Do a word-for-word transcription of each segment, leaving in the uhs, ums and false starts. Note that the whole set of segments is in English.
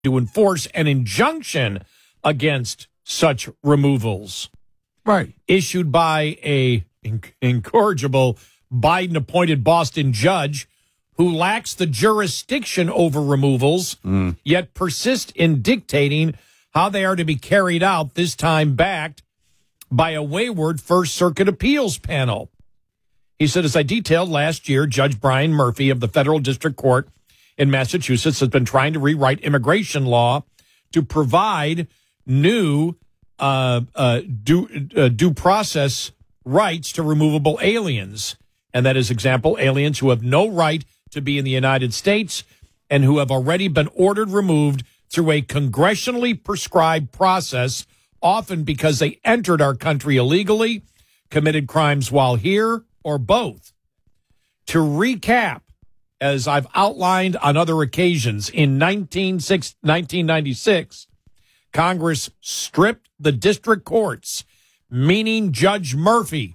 to enforce an injunction against such removals. Right. Issued by a incorrigible Biden-appointed Boston judge who lacks the jurisdiction over removals, mm. yet persists in dictating how they are to be carried out, this time backed by a wayward First Circuit appeals panel. He said, as I detailed last year, Judge Brian Murphy of the Federal District Court in Massachusetts has been trying to rewrite immigration law to provide new uh, uh, due, uh, due process rights to removable aliens. And that is, example, aliens who have no right to be in the United States and who have already been ordered removed through a congressionally prescribed process, often because they entered our country illegally, committed crimes while here, or both. To recap, as I've outlined on other occasions, in nineteen ninety-six, Congress stripped the district courts, meaning Judge Murphy,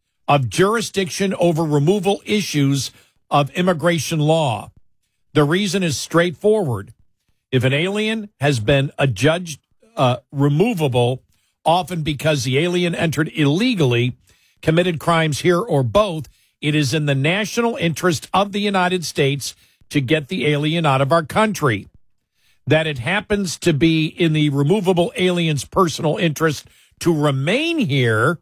of jurisdiction over removal issues of immigration law. The reason is straightforward. If an alien has been adjudged uh, removable, often because the alien entered illegally, committed crimes here, or both, it is in the national interest of the United States to get the alien out of our country. That it happens to be in the removable alien's personal interest to remain here,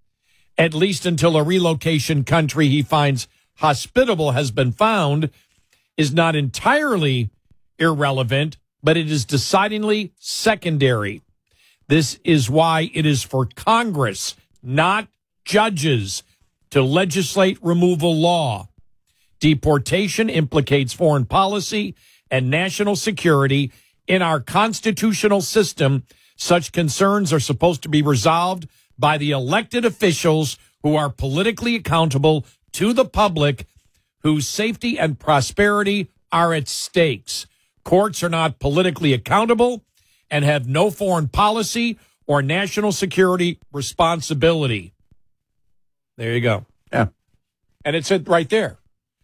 at least until a relocation country he finds hospitable has been found, is not entirely irrelevant, but it is decidedly secondary. This is why it is for Congress, not judges, to legislate removal law. Deportation implicates foreign policy and national security. In our constitutional system, such concerns are supposed to be resolved by the elected officials who are politically accountable to the public, whose safety and prosperity are at stakes. Courts are not politically accountable and have no foreign policy or national security responsibility. There you go. Yeah. And it's it right there.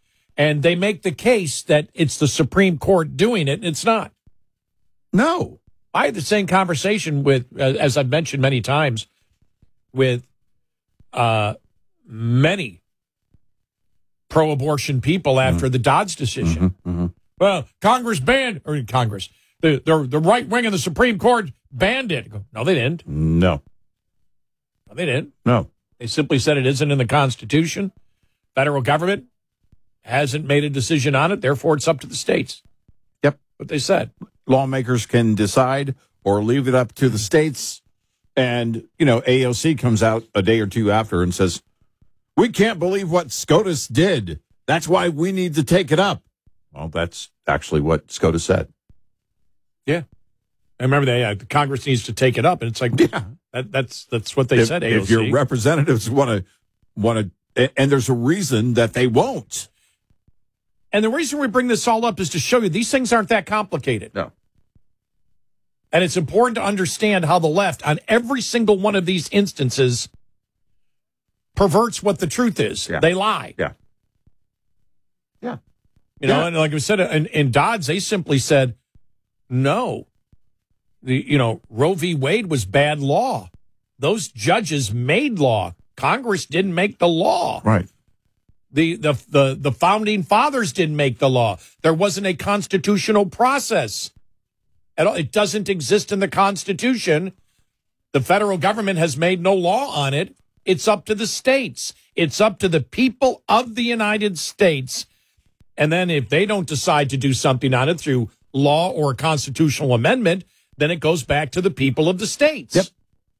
And they make the case that it's the Supreme Court doing it, and it's not. No. I had the same conversation with, as I've mentioned many times, with uh, many pro-abortion people after mm-hmm. the Dobbs decision. Mm-hmm, mm-hmm. Well, Congress banned, or Congress, the, the, the right wing of the Supreme Court banned it. No, they didn't. No. No, they didn't. No. They simply said it isn't in the Constitution. Federal government hasn't made a decision on it, therefore it's up to the states. Yep. What they said. Lawmakers can decide or leave it up to the states. And, you know, A O C comes out a day or two after and says, we can't believe what SCOTUS did. That's why we need to take it up. Well, that's actually what SCOTUS said. Yeah. I remember they, uh, Congress needs to take it up. And it's like, yeah, that, that's that's what they if, said, A O C. If your representatives want to, want to, and there's a reason that they won't. And the reason we bring this all up is to show you these things aren't that complicated. No. And it's important to understand how the left, on every single one of these instances, perverts what the truth is. Yeah. They lie. Yeah. Yeah. You know, yeah. and like I said, in, in Dobbs, they simply said, no. The, you know, Roe v. Wade was bad law. Those judges made law. Congress didn't make the law. Right. The, the, the, the founding fathers didn't make the law. There wasn't a constitutional process at all. It doesn't exist in the Constitution. The federal government has made no law on it. It's up to the states. It's up to the people of the United States. And then if they don't decide to do something on it through law or a constitutional amendment, then it goes back to the people of the states. Yep.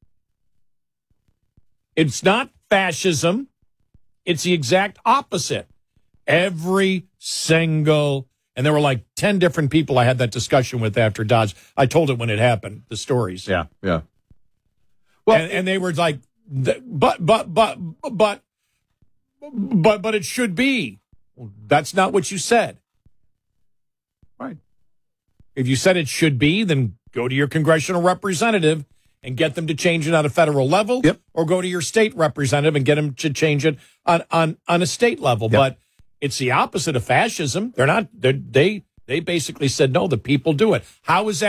It's not fascism. It's the exact opposite. Every single, and there were like ten different people I had that discussion with after Dodge. I told it when it happened, the stories. Yeah, yeah. Well, and, and they were like, but, but, but, but, but, but it should be. Well, that's not what you said. Right. If you said it should be, then go to your congressional representative and get them to change it on a federal level, yep. or go to your state representative and get them to change it on, on, on a state level. Yep. But it's the opposite of fascism. They're not, they're, they, They basically said, no, the people do it. How is that?